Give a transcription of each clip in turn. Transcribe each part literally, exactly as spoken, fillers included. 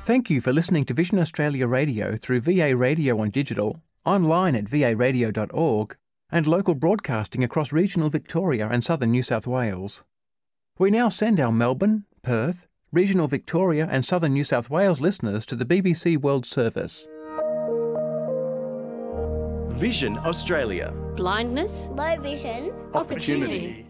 Thank you for listening to Vision Australia Radio through V A Radio on digital, online at v a radio dot org, and local broadcasting across regional Victoria and southern New South Wales. We now send our Melbourne, Perth, regional Victoria and southern New South Wales listeners to the B B C World Service. Vision Australia. Blindness, low vision, opportunity.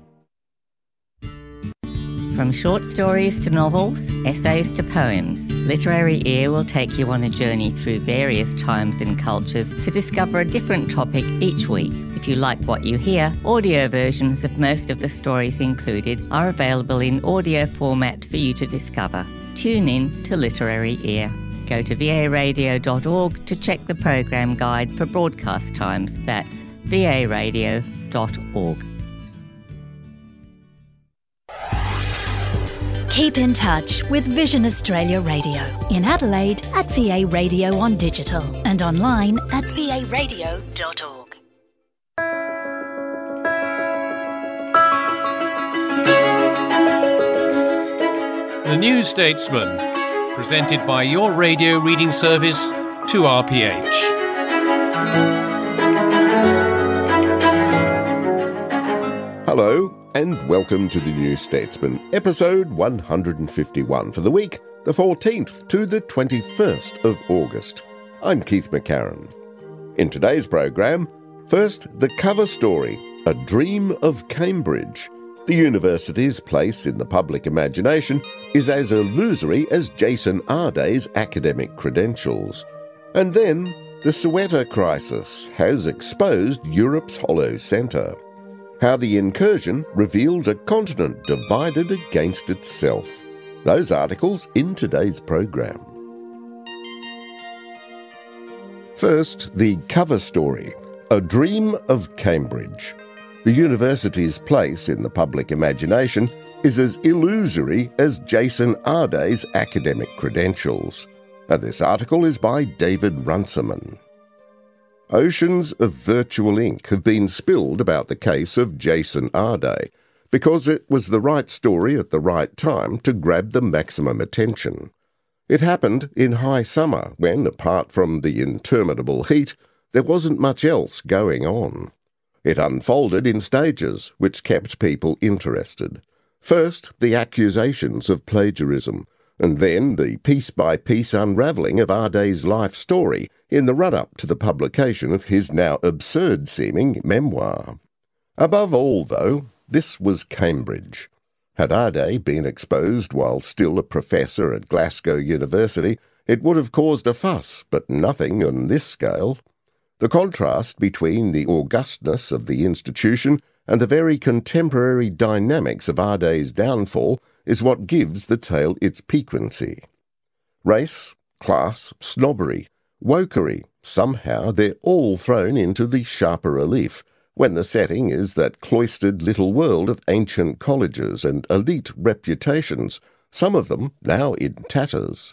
From short stories to novels, essays to poems, Literary Ear will take you on a journey through various times and cultures to discover a different topic each week. If you like what you hear, audio versions of most of the stories included are available in audio format for you to discover. Tune in to Literary Ear. Go to v a radio dot org to check the program guide for broadcast times. That's v a radio dot org. Keep in touch with Vision Australia Radio in Adelaide at V A Radio on digital and online at v a radio dot org. The New Statesman, presented by your radio reading service, two R P H. Hello and welcome to the New Statesman, episode one hundred fifty-one for the week, the fourteenth to the twenty-first of August. I'm Keith McCarron. In today's programme, first, the cover story, A Dream of Cambridge. The university's place in the public imagination is as illusory as Jason Arday's academic credentials. And then, the Soweto crisis has exposed Europe's hollow centre. How the incursion revealed a continent divided against itself. Those articles in today's programme. First, the cover story, A Dream of Cambridge. The university's place in the public imagination is as illusory as Jason Arday's academic credentials. And this article is by David Runciman. Oceans of virtual ink have been spilled about the case of Jason Arday because it was the right story at the right time to grab the maximum attention. It happened in high summer when, apart from the interminable heat, there wasn't much else going on. It unfolded in stages which kept people interested. First, the accusations of plagiarism, and then the piece-by-piece unravelling of Arday's life story in the run-up to the publication of his now absurd-seeming memoir. Above all, though, this was Cambridge. Had Arday been exposed while still a professor at Glasgow University, it would have caused a fuss, but nothing on this scale. The contrast between the augustness of the institution and the very contemporary dynamics of Arday's downfall is what gives the tale its piquancy. Race, class, snobbery, wokery, somehow they're all thrown into the sharper relief when the setting is that cloistered little world of ancient colleges and elite reputations, some of them now in tatters.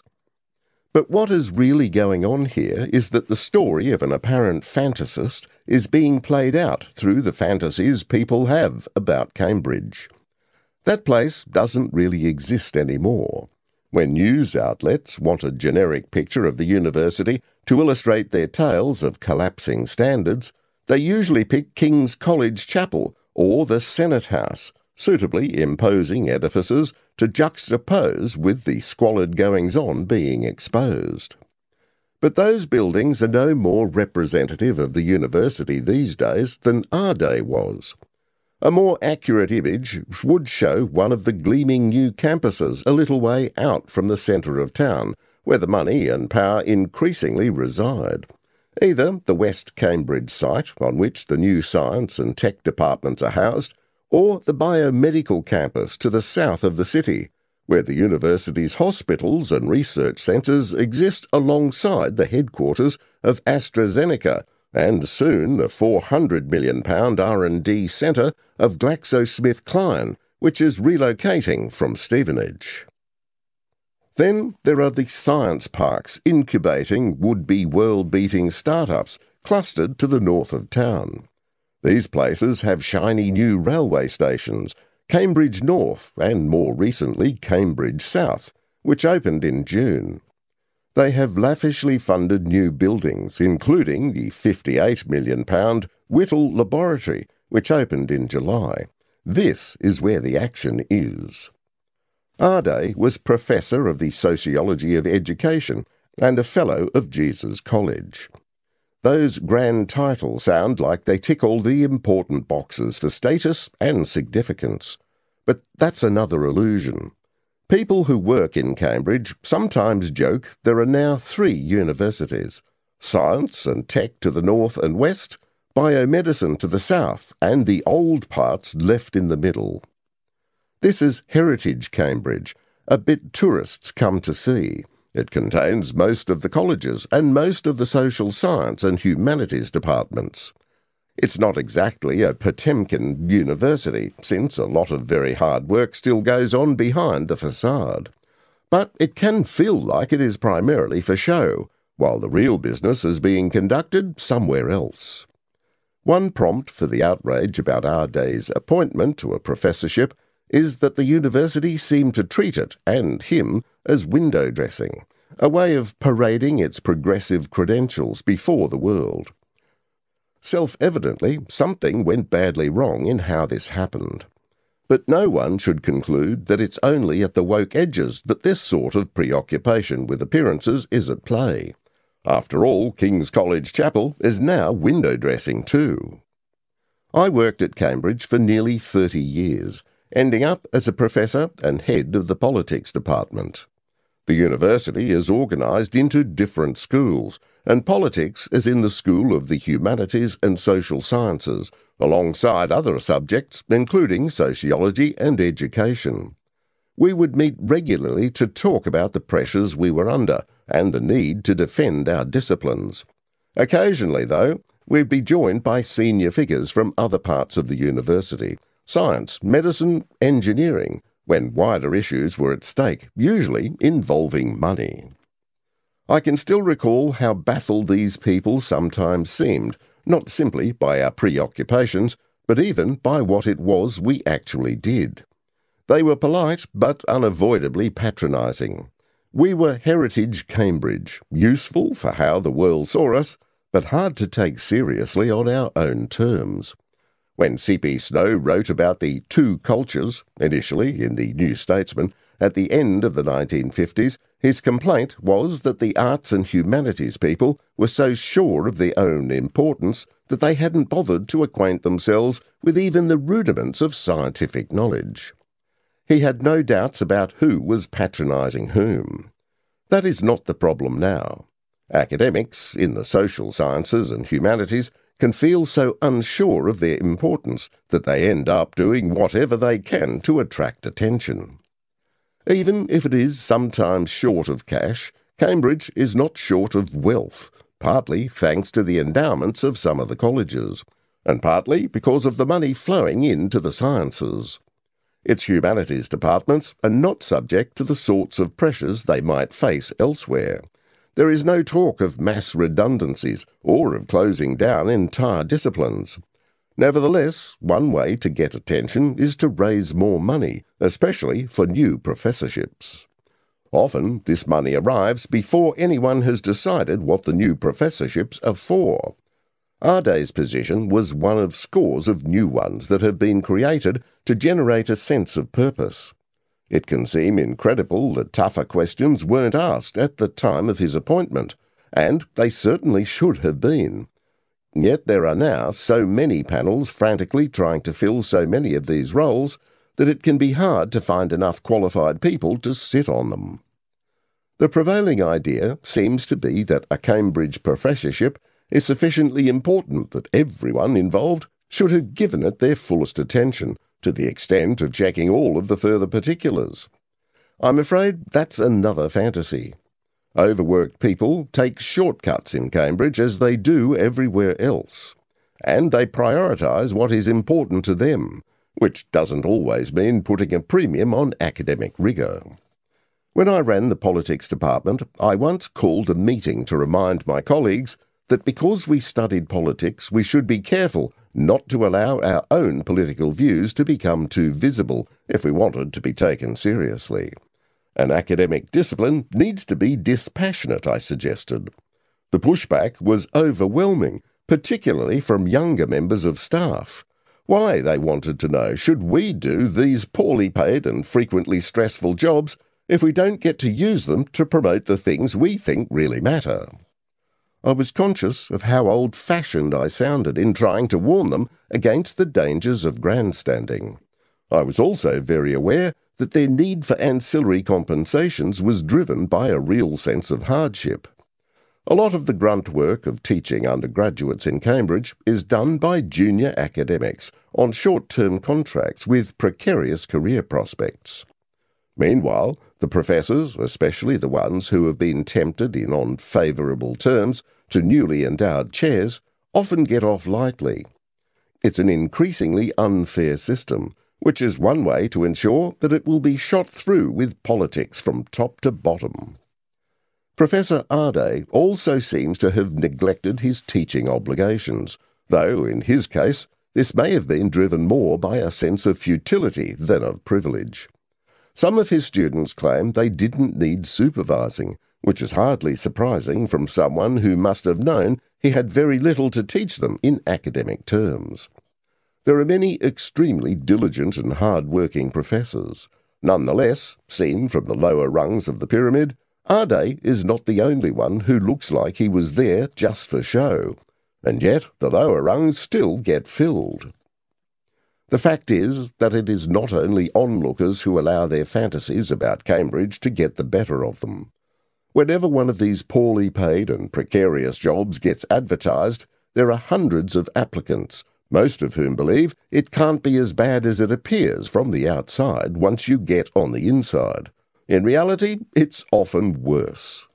But what is really going on here is that the story of an apparent fantasist is being played out through the fantasies people have about Cambridge. That place doesn't really exist anymore. When news outlets want a generic picture of the university to illustrate their tales of collapsing standards, they usually pick King's College Chapel or the Senate House, suitably imposing edifices to juxtapose with the squalid goings-on being exposed. But those buildings are no more representative of the university these days than Arday was. A more accurate image would show one of the gleaming new campuses a little way out from the centre of town, where the money and power increasingly reside. Either the West Cambridge site, on which the new science and tech departments are housed, or the biomedical campus to the south of the city, where the university's hospitals and research centres exist alongside the headquarters of AstraZeneca, and soon the four hundred million pounds R and D centre of GlaxoSmithKline, which is relocating from Stevenage. Then there are the science parks incubating would-be world-beating startups clustered to the north of town. These places have shiny new railway stations, Cambridge North and, more recently, Cambridge South, which opened in June. They have lavishly funded new buildings, including the fifty-eight million pound Whittle Laboratory, which opened in July. This is where the action is. Ardea was Professor of the Sociology of Education and a Fellow of Jesus College. Those grand titles sound like they tick all the important boxes for status and significance. But that's another illusion. People who work in Cambridge sometimes joke there are now three universities: science and tech to the north and west, biomedicine to the south, and the old parts left in the middle. This is Heritage Cambridge, a bit tourists come to see. It contains most of the colleges and most of the social science and humanities departments. It's not exactly a Potemkin university, since a lot of very hard work still goes on behind the facade. But it can feel like it is primarily for show, while the real business is being conducted somewhere else. One prompt for the outrage about Ardea's appointment to a professorship is that the university seemed to treat it, and him, as window dressing, a way of parading its progressive credentials before the world. Self-evidently, something went badly wrong in how this happened. But no one should conclude that it's only at the woke edges that this sort of preoccupation with appearances is at play. After all, King's College Chapel is now window dressing too. I worked at Cambridge for nearly thirty years, ending up as a professor and head of the politics department. The university is organised into different schools, and politics is in the School of the Humanities and Social Sciences, alongside other subjects, including sociology and education. We would meet regularly to talk about the pressures we were under and the need to defend our disciplines. Occasionally, though, we'd be joined by senior figures from other parts of the university, science, medicine, engineering, when wider issues were at stake, usually involving money. I can still recall how baffled these people sometimes seemed, not simply by our preoccupations, but even by what it was we actually did. They were polite, but unavoidably patronising. We were Heritage Cambridge, useful for how the world saw us, but hard to take seriously on our own terms. When C P Snow wrote about the two cultures, initially in the New Statesman, at the end of the nineteen fifties, his complaint was that the arts and humanities people were so sure of their own importance that they hadn't bothered to acquaint themselves with even the rudiments of scientific knowledge. He had no doubts about who was patronising whom. That is not the problem now. Academics, in the social sciences and humanities, can feel so unsure of their importance that they end up doing whatever they can to attract attention. Even if it is sometimes short of cash, Cambridge is not short of wealth, partly thanks to the endowments of some of the colleges, and partly because of the money flowing into the sciences. Its humanities departments are not subject to the sorts of pressures they might face elsewhere. There is no talk of mass redundancies or of closing down entire disciplines. Nevertheless, one way to get attention is to raise more money, especially for new professorships. Often this money arrives before anyone has decided what the new professorships are for. Ardea's position was one of scores of new ones that have been created to generate a sense of purpose. It can seem incredible that tougher questions weren't asked at the time of his appointment, and they certainly should have been. Yet there are now so many panels frantically trying to fill so many of these roles that it can be hard to find enough qualified people to sit on them. The prevailing idea seems to be that a Cambridge professorship is sufficiently important that everyone involved should have given it their fullest attention, to the extent of checking all of the further particulars. I'm afraid that's another fantasy. Overworked people take shortcuts in Cambridge as they do everywhere else, and they prioritise what is important to them, which doesn't always mean putting a premium on academic rigour. When I ran the politics department, I once called a meeting to remind my colleagues that because we studied politics, we should be careful not to allow our own political views to become too visible if we wanted to be taken seriously. An academic discipline needs to be dispassionate, I suggested. The pushback was overwhelming, particularly from younger members of staff. Why, they wanted to know, should we do these poorly paid and frequently stressful jobs if we don't get to use them to promote the things we think really matter? I was conscious of how old-fashioned I sounded in trying to warn them against the dangers of grandstanding. I was also very aware that their need for ancillary compensations was driven by a real sense of hardship. A lot of the grunt work of teaching undergraduates in Cambridge is done by junior academics on short-term contracts with precarious career prospects. Meanwhile, the professors, especially the ones who have been tempted in on favourable terms to newly endowed chairs, often get off lightly. It's an increasingly unfair system, which is one way to ensure that it will be shot through with politics from top to bottom. Professor Ardey also seems to have neglected his teaching obligations, though in his case this may have been driven more by a sense of futility than of privilege. Some of his students claim they didn't need supervising, which is hardly surprising from someone who must have known he had very little to teach them in academic terms. There are many extremely diligent and hard-working professors. Nonetheless, seen from the lower rungs of the pyramid, Ardey is not the only one who looks like he was there just for show, and yet the lower rungs still get filled. The fact is that it is not only onlookers who allow their fantasies about Cambridge to get the better of them. Whenever one of these poorly paid and precarious jobs gets advertised, there are hundreds of applicants, most of whom believe it can't be as bad as it appears from the outside once you get on the inside. In reality, it's often worse.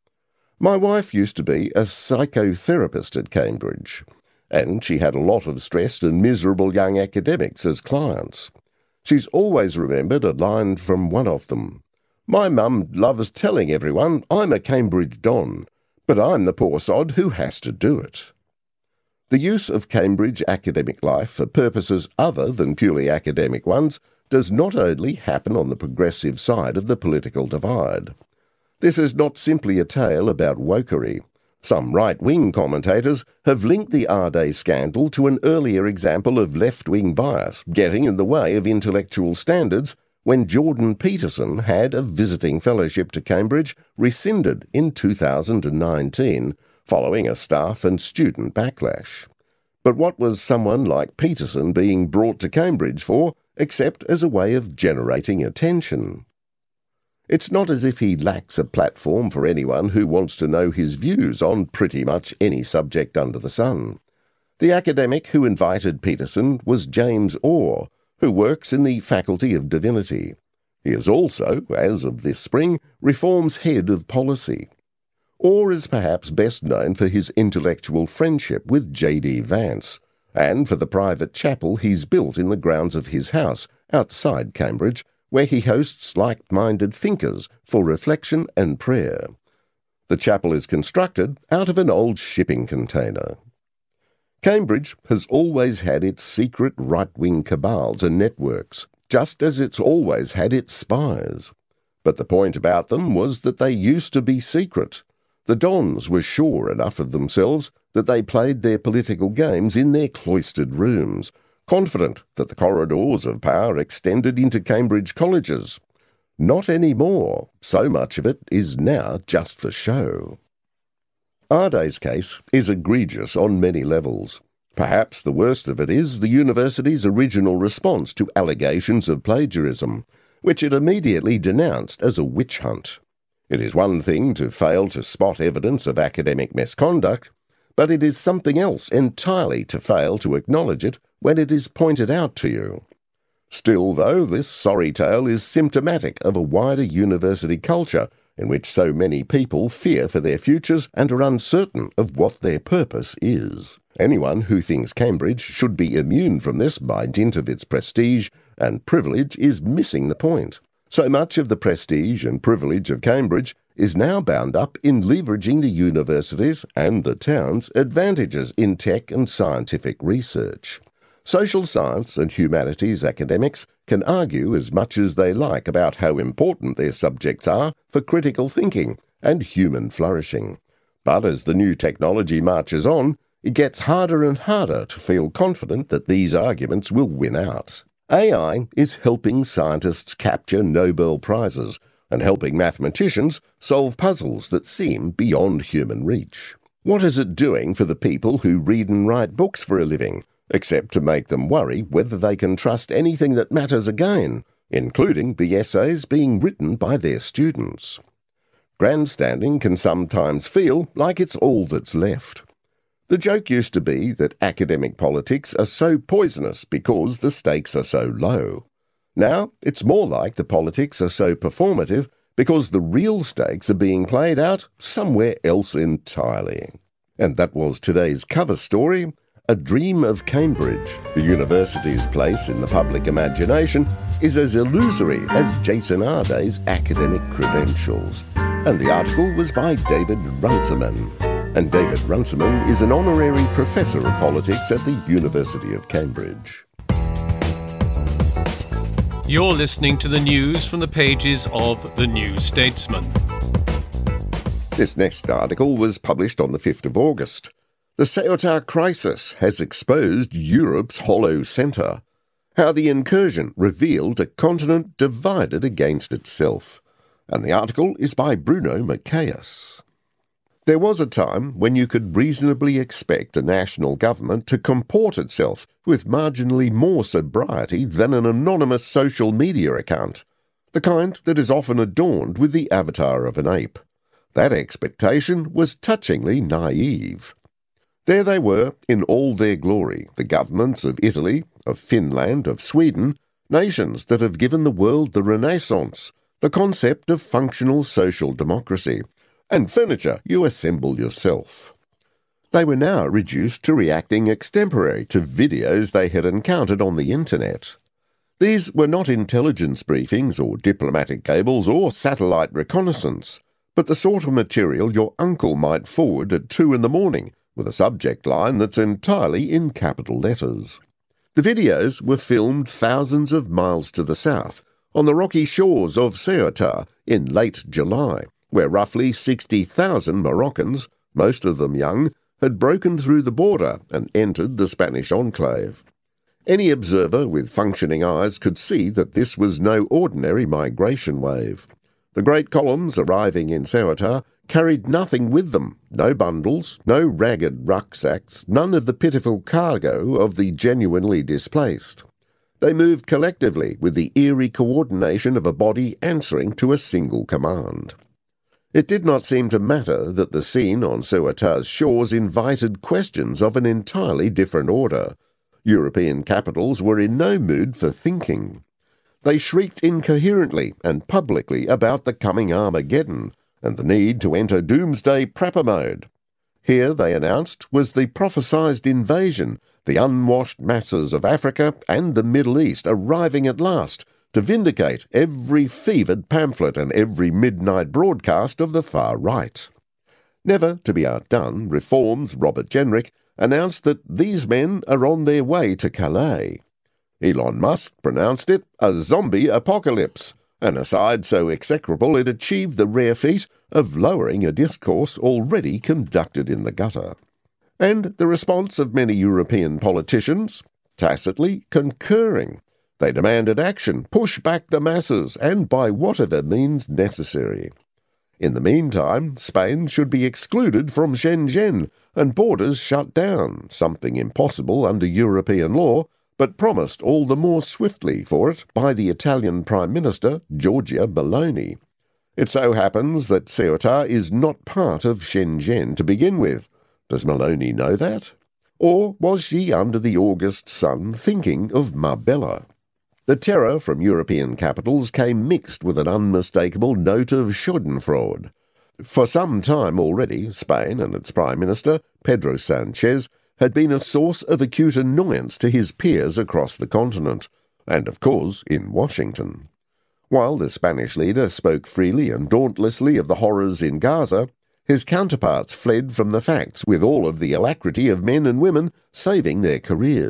My wife used to be a psychotherapist at Cambridge, and she had a lot of stressed and miserable young academics as clients. She's always remembered a line from one of them. "My mum loves telling everyone I'm a Cambridge Don, but I'm the poor sod who has to do it." The use of Cambridge academic life for purposes other than purely academic ones does not only happen on the progressive side of the political divide. This is not simply a tale about wokery. Some right-wing commentators have linked the Ardey scandal to an earlier example of left-wing bias getting in the way of intellectual standards when Jordan Peterson had a visiting fellowship to Cambridge rescinded in two thousand nineteen following a staff and student backlash. But what was someone like Peterson being brought to Cambridge for, except as a way of generating attention? It's not as if he lacks a platform for anyone who wants to know his views on pretty much any subject under the sun. The academic who invited Peterson was James Orr, who works in the Faculty of Divinity. He is also, as of this spring, Reform's head of policy. Orr is perhaps best known for his intellectual friendship with J D Vance, and for the private chapel he's built in the grounds of his house outside Cambridge, where he hosts like-minded thinkers for reflection and prayer. The chapel is constructed out of an old shipping container. Cambridge has always had its secret right-wing cabals and networks, just as it's always had its spies. But the point about them was that they used to be secret. The Dons were sure enough of themselves that they played their political games in their cloistered rooms, confident that the corridors of power extended into Cambridge colleges. Not anymore. So much of it is now just for show. Ardey's case is egregious on many levels. Perhaps the worst of it is the university's original response to allegations of plagiarism, which it immediately denounced as a witch hunt. It is one thing to fail to spot evidence of academic misconduct, but it is something else entirely to fail to acknowledge it when it is pointed out to you. Still, though, this sorry tale is symptomatic of a wider university culture in which so many people fear for their futures and are uncertain of what their purpose is. Anyone who thinks Cambridge should be immune from this by dint of its prestige and privilege is missing the point. So much of the prestige and privilege of Cambridge is now bound up in leveraging the university's and the town's advantages in tech and scientific research. Social science and humanities academics can argue as much as they like about how important their subjects are for critical thinking and human flourishing. But as the new technology marches on, it gets harder and harder to feel confident that these arguments will win out. A I is helping scientists capture Nobel Prizes and helping mathematicians solve puzzles that seem beyond human reach. What is it doing for the people who read and write books for a living, except to make them worry whether they can trust anything that matters again, including the essays being written by their students? Grandstanding can sometimes feel like it's all that's left. The joke used to be that academic politics are so poisonous because the stakes are so low. Now it's more like the politics are so performative because the real stakes are being played out somewhere else entirely. And that was today's cover story, A Dream of Cambridge. The university's place in the public imagination is as illusory as Jason Arday's academic credentials. And the article was by David Runciman. And David Runciman is an honorary professor of politics at the University of Cambridge. You're listening to the news from the pages of The New Statesman. This next article was published on the fifth of August. The Ceuta crisis has exposed Europe's hollow centre. How the incursion revealed a continent divided against itself. And the article is by Bruno Macias. There was a time when you could reasonably expect a national government to comport itself with marginally more sobriety than an anonymous social media account, the kind that is often adorned with the avatar of an ape. That expectation was touchingly naive. There they were in all their glory, the governments of Italy, of Finland, of Sweden, nations that have given the world the Renaissance, the concept of functional social democracy, and furniture you assemble yourself. They were now reduced to reacting extempore to videos they had encountered on the internet. These were not intelligence briefings or diplomatic cables or satellite reconnaissance, but the sort of material your uncle might forward at two in the morning with a subject line that's entirely in capital letters. The videos were filmed thousands of miles to the south, on the rocky shores of Ceuta in late July, where roughly sixty thousand Moroccans, most of them young, had broken through the border and entered the Spanish enclave. Any observer with functioning eyes could see that this was no ordinary migration wave. The great columns arriving in Ceuta carried nothing with them, no bundles, no ragged rucksacks, none of the pitiful cargo of the genuinely displaced. They moved collectively with the eerie coordination of a body answering to a single command. It did not seem to matter that the scene on Ceuta's shores invited questions of an entirely different order. European capitals were in no mood for thinking. They shrieked incoherently and publicly about the coming Armageddon and the need to enter doomsday prepper mode. Here, they announced, was the prophesied invasion, the unwashed masses of Africa and the Middle East arriving at last to vindicate every fevered pamphlet and every midnight broadcast of the far right. Never to be outdone, Reform's Robert Jenrick announced that these men are on their way to Calais. Elon Musk pronounced it a zombie apocalypse, an aside so execrable it achieved the rare feat of lowering a discourse already conducted in the gutter. And the response of many European politicians, tacitly concurring. They demanded action, push back the masses, and by whatever means necessary. In the meantime, Spain should be excluded from Schengen and borders shut down, something impossible under European law, but promised all the more swiftly for it by the Italian Prime Minister, Giorgia Meloni. It so happens that Ceuta is not part of Schengen to begin with. Does Meloni know that? Or was she under the August sun thinking of Marbella? The terror from European capitals came mixed with an unmistakable note of schadenfreude. For some time already, Spain and its Prime Minister, Pedro Sanchez, had been a source of acute annoyance to his peers across the continent, and of course in Washington. While the Spanish leader spoke freely and dauntlessly of the horrors in Gaza, his counterparts fled from the facts with all of the alacrity of men and women saving their careers,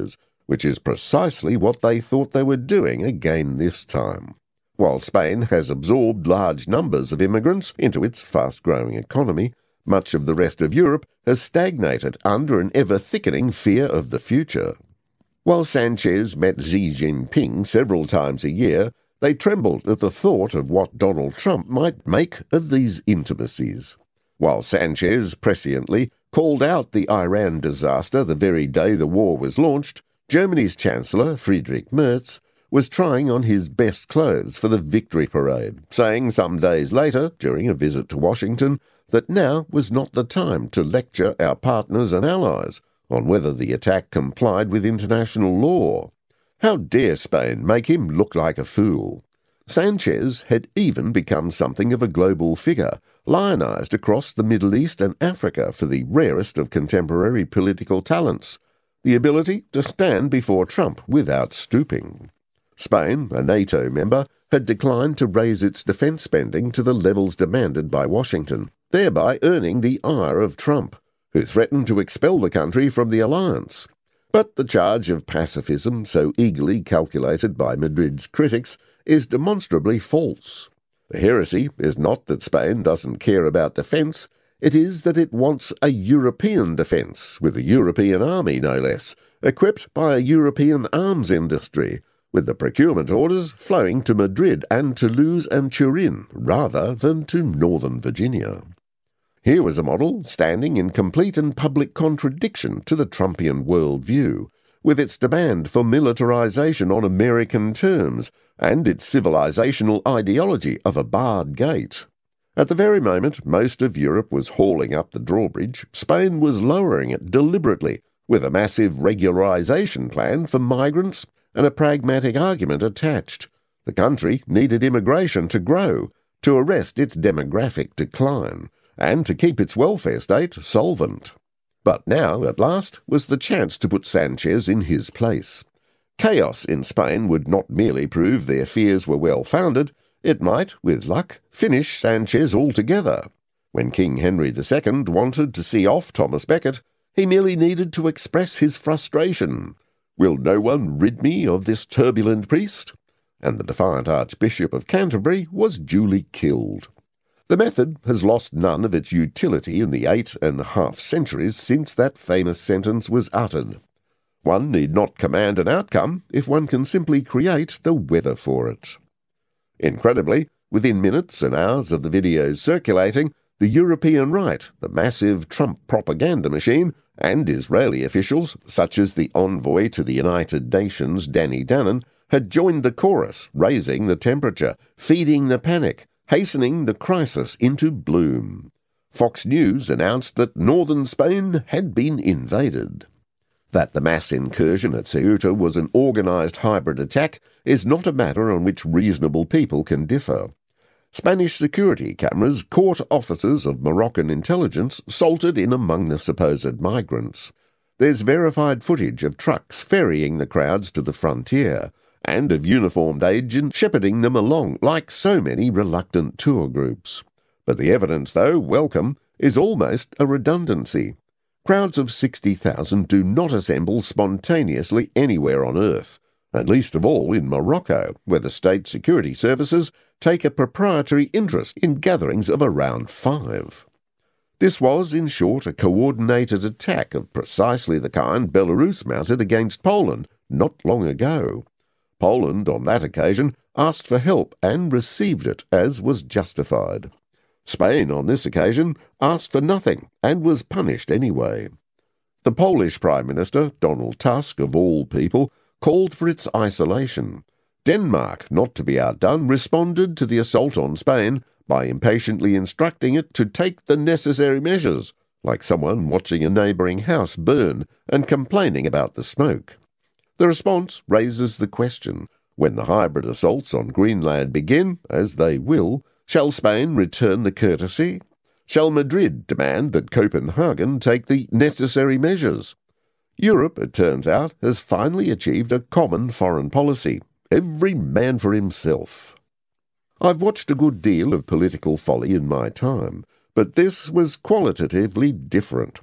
which is precisely what they thought they were doing again this time. While Spain has absorbed large numbers of immigrants into its fast-growing economy, much of the rest of Europe has stagnated under an ever-thickening fear of the future. While Sanchez met Xi Jinping several times a year, they trembled at the thought of what Donald Trump might make of these intimacies. While Sanchez presciently called out the Iran disaster the very day the war was launched, Germany's Chancellor, Friedrich Merz, was trying on his best clothes for the victory parade, saying some days later, during a visit to Washington, that now was not the time to lecture our partners and allies on whether the attack complied with international law. How dare Spain make him look like a fool? Sanchez had even become something of a global figure, lionized across the Middle East and Africa for the rarest of contemporary political talents, the ability to stand before Trump without stooping. Spain, a NATO member, had declined to raise its defence spending to the levels demanded by Washington, thereby earning the ire of Trump, who threatened to expel the country from the alliance. But the charge of pacifism, so eagerly calculated by Madrid's critics, is demonstrably false. The heresy is not that Spain doesn't care about defence, it is that it wants a European defence, with a European army no less, equipped by a European arms industry, with the procurement orders flowing to Madrid and Toulouse and Turin rather than to Northern Virginia. Here was a model standing in complete and public contradiction to the Trumpian worldview, with its demand for militarization on American terms and its civilizational ideology of a barred gate. At the very moment most of Europe was hauling up the drawbridge, Spain was lowering it deliberately, with a massive regularization plan for migrants and a pragmatic argument attached. The country needed immigration to grow, to arrest its demographic decline, and to keep its welfare state solvent. But now, at last, was the chance to put Sanchez in his place. Chaos in Spain would not merely prove their fears were well-founded, it might, with luck, finish Sanchez altogether. When King Henry the Second wanted to see off Thomas Becket, he merely needed to express his frustration. "Will no one rid me of this turbulent priest?" And the defiant Archbishop of Canterbury was duly killed. The method has lost none of its utility in the eight and a half centuries since that famous sentence was uttered. One need not command an outcome if one can simply create the weather for it. Incredibly, within minutes and hours of the videos circulating, the European right, the massive Trump propaganda machine, and Israeli officials, such as the envoy to the United Nations, Danny Danon, had joined the chorus, raising the temperature, feeding the panic, hastening the crisis into bloom. Fox News announced that northern Spain had been invaded. That the mass incursion at Ceuta was an organised hybrid attack is not a matter on which reasonable people can differ. Spanish security cameras caught officers of Moroccan intelligence salted in among the supposed migrants. There's verified footage of trucks ferrying the crowds to the frontier, and of uniformed agents shepherding them along like so many reluctant tour groups. But the evidence, though welcome, is almost a redundancy. Crowds of sixty thousand do not assemble spontaneously anywhere on earth, and least of all in Morocco, where the state security services take a proprietary interest in gatherings of around five. This was, in short, a coordinated attack of precisely the kind Belarus mounted against Poland not long ago. Poland, on that occasion, asked for help and received it, as was justified. Spain, on this occasion, asked for nothing and was punished anyway. The Polish Prime Minister, Donald Tusk, of all people, called for its isolation. Denmark, not to be outdone, responded to the assault on Spain by impatiently instructing it to take the necessary measures, like someone watching a neighbouring house burn and complaining about the smoke. The response raises the question, when the hybrid assaults on Greenland begin, as they will, shall Spain return the courtesy? Shall Madrid demand that Copenhagen take the necessary measures? Europe, it turns out, has finally achieved a common foreign policy. Every man for himself. I've watched a good deal of political folly in my time, but this was qualitatively different.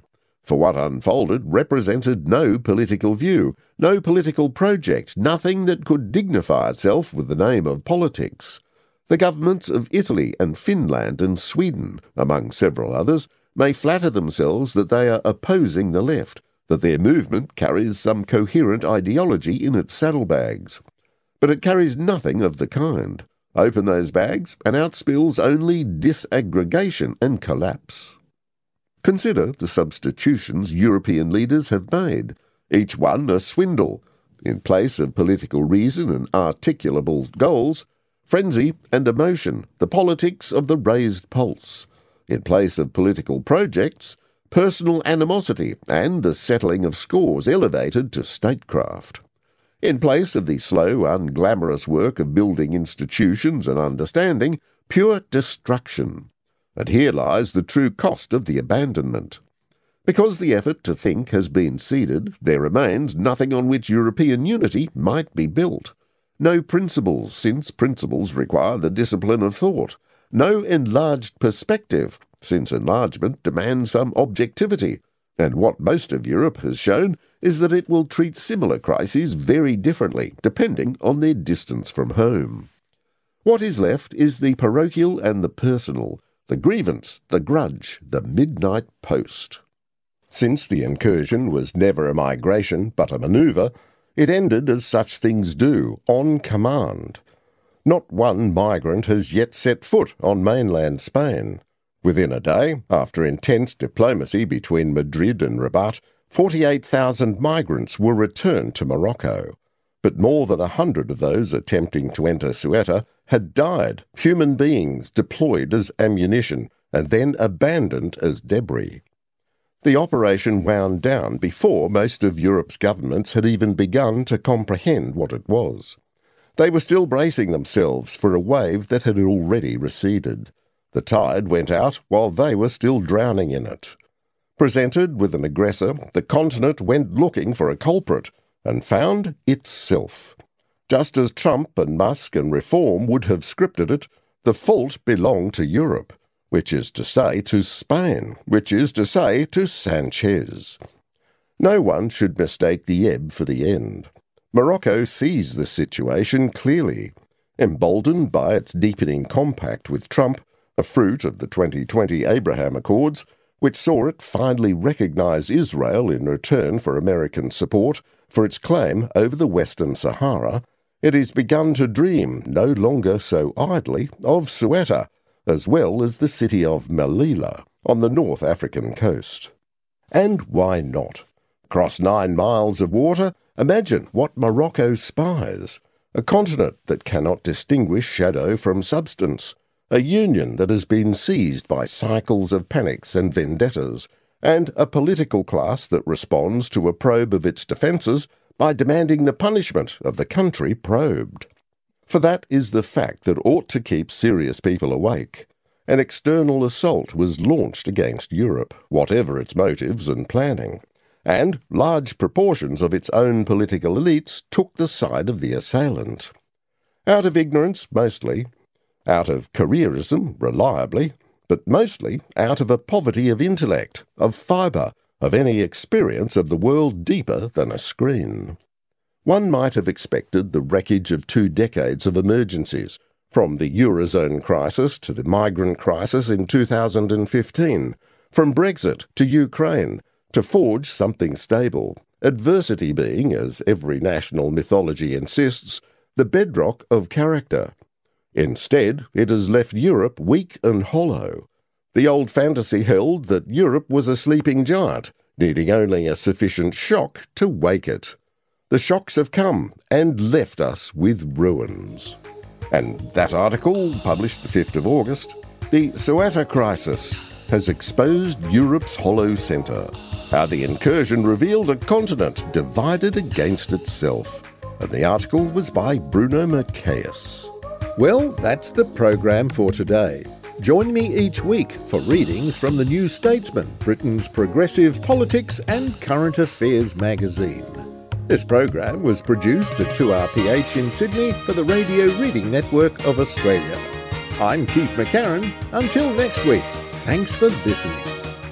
for what unfolded represented no political view, no political project, nothing that could dignify itself with the name of politics. The governments of Italy and Finland and Sweden, among several others, may flatter themselves that they are opposing the left, that their movement carries some coherent ideology in its saddlebags. But it carries nothing of the kind. Open those bags, and out spills only disaggregation and collapse. Consider the substitutions European leaders have made, each one a swindle. In place of political reason and articulable goals, frenzy and emotion, the politics of the raised pulse. In place of political projects, personal animosity and the settling of scores elevated to statecraft. In place of the slow, unglamorous work of building institutions and understanding, pure destruction. And here lies the true cost of the abandonment. Because the effort to think has been ceded, there remains nothing on which European unity might be built. No principles, since principles require the discipline of thought. No enlarged perspective, since enlargement demands some objectivity. And what most of Europe has shown is that it will treat similar crises very differently, depending on their distance from home. What is left is the parochial and the personal, the grievance, the grudge, the midnight post. Since the incursion was never a migration but a manoeuvre, it ended as such things do, on command. Not one migrant has yet set foot on mainland Spain. Within a day, after intense diplomacy between Madrid and Rabat, forty-eight thousand migrants were returned to Morocco. But more than a hundred of those attempting to enter Ceuta had died, human beings deployed as ammunition and then abandoned as debris. The operation wound down before most of Europe's governments had even begun to comprehend what it was. They were still bracing themselves for a wave that had already receded. The tide went out while they were still drowning in it. Presented with an aggressor, the continent went looking for a culprit and found itself. Just as Trump and Musk and Reform would have scripted it, the fault belonged to Europe, which is to say to Spain, which is to say to Sanchez. No one should mistake the ebb for the end. Morocco sees the situation clearly. Emboldened by its deepening compact with Trump, a fruit of the twenty twenty Abraham Accords, which saw it finally recognise Israel in return for American support for its claim over the Western Sahara, it has begun to dream, no longer so idly, of Ceuta, as well as the city of Melilla on the North African coast. And why not? Across nine miles of water, imagine what Morocco spies, a continent that cannot distinguish shadow from substance, a union that has been seized by cycles of panics and vendettas, and a political class that responds to a probe of its defences by demanding the punishment of the country probed. For that is the fact that ought to keep serious people awake. An external assault was launched against Europe, whatever its motives and planning, and large proportions of its own political elites took the side of the assailant. Out of ignorance, mostly, out of careerism, reliably, but mostly out of a poverty of intellect, of fibre, of any experience of the world deeper than a screen. One might have expected the wreckage of two decades of emergencies, from the Eurozone crisis to the migrant crisis in two thousand fifteen, from Brexit to Ukraine, to forge something stable, adversity being, as every national mythology insists, the bedrock of character. Instead, it has left Europe weak and hollow. The old fantasy held that Europe was a sleeping giant, needing only a sufficient shock to wake it. The shocks have come and left us with ruins. And that article, published the fifth of August, the Ceuta crisis, has exposed Europe's hollow centre, how the incursion revealed a continent divided against itself. And the article was by Bruno Mercaeus. Well, that's the programme for today. Join me each week for readings from the New Statesman, Britain's progressive politics and current affairs magazine. This programme was produced at two R P H in Sydney for the Radio Reading Network of Australia. I'm Keith McCarran. Until next week, thanks for listening.